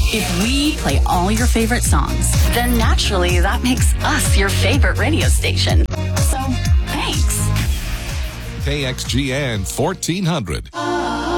If we play all your favorite songs, then naturally that makes us your favorite radio station. So, thanks. KXGN 1400.